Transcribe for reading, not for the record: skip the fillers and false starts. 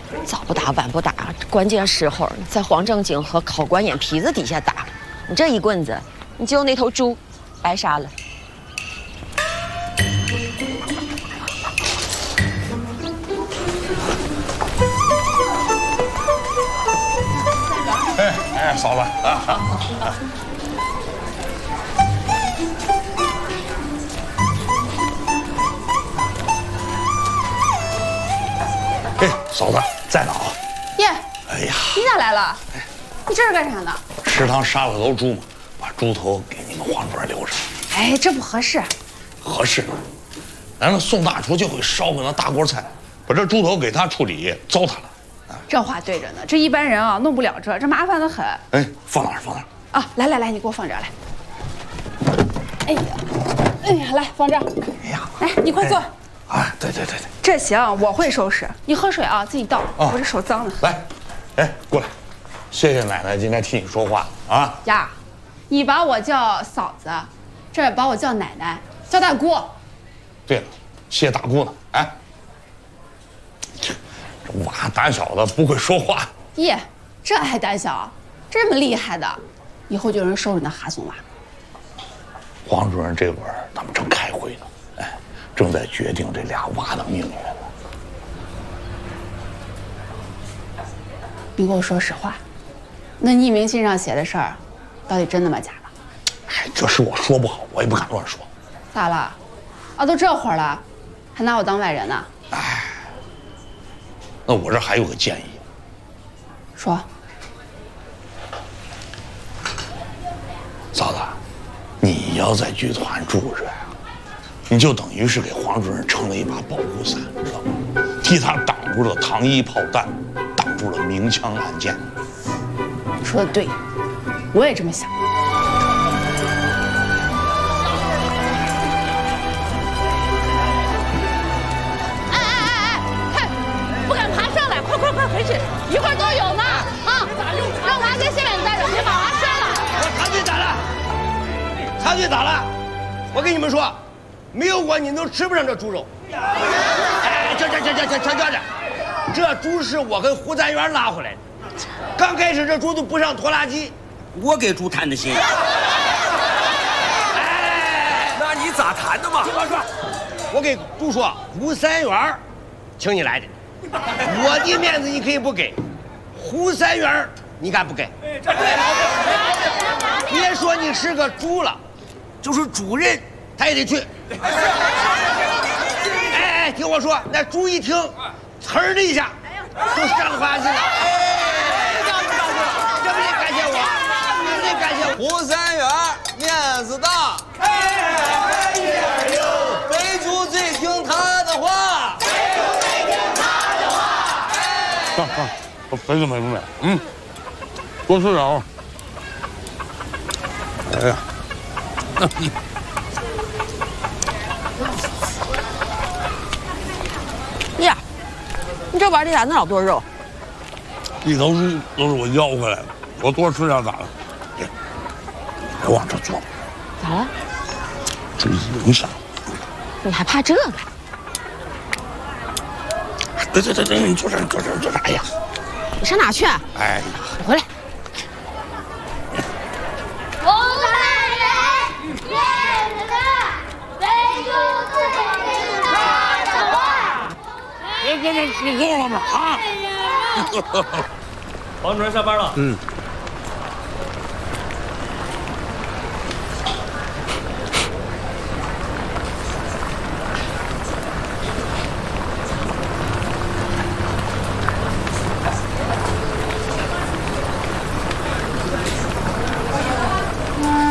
早不打晚不打，关键时候在黄正经和考官眼皮子底下打。你这一棍子，你就那头猪白杀了。 哎，嫂子啊！哎，嫂子在哪啊？ 耶！ 哎呀， 你咋来了？你这是干啥呢？ 食堂杀了头猪嘛，把猪头给你们黄主任留着。 哎，这不合适。 合适？咱那宋大厨就会烧个那大锅菜，把这猪头给他处理，糟蹋了。 这话对着呢，这一般人啊弄不了这麻烦的很。 哎，放哪儿？放哪儿？ 啊，来，你给我放这儿来。哎呀，来放这儿。 哎呀， 来，你快坐。 哎，对， 这行我会收拾，你喝水啊，自己倒。我这手脏了。 来，哎，过来，谢谢奶奶今天替你说话啊。 呀，你把我叫嫂子，这把我叫奶奶，叫大姑。 对了，谢大姑呢？哎，这娃胆小的不会说话。 耶，这还胆小？这么厉害的，以后就有人收拾那哈怂娃。 黄主任这会儿他们正开会呢，哎，正在决定这俩娃的命运呢。 你给我说实话，那匿名信上写的事儿，到底真的吗假的？ 哎，这事我说不好，我也不敢乱说。 咋了？啊，都这会儿了，还拿我当外人呢？ 哎，那我这还有个建议。 说。 嫂子，你要在剧团住着呀，你就等于是给黄主任撑了一把保护伞，知道吗？替他挡住了糖衣炮弹，挡住了明枪暗箭。 说的对，我也这么想。 看，不敢爬上来，快回去，一会儿都有呢啊！让娃在下面待着，别把娃摔了。 插队咋了？插队咋了？我跟你们说，没有我你都吃不上这猪肉。哎，这，这猪是我跟胡三元拉回来的。刚开始这猪都不上拖拉机，我给猪谈的心。哎， 那你咋谈的嘛？ 听我说，我给猪说，胡三元请你来的，我的面子你可以不给，胡三元你敢不给？别说你是个猪了，就是主任他也得去。哎，听我说，那猪一听，呲儿的一下，都上花去了。这不得感谢我，你得感谢我。 胡三元面子大，肥猪最听他的话。 肥猪没，多吃点啊。哎呀， 呀，你这碗里咋那老多肉？ 一头猪都是我要回来的，我多吃点咋了？别往这坐， 咋了？ 注意影响。 你还怕这个？ 对，你坐这。哎呀， 你上哪去？ 哎呀， 你回来。 胡三元面子大，肥猪最听他的话。 别，你跟我们啊！ 黄主任下班了。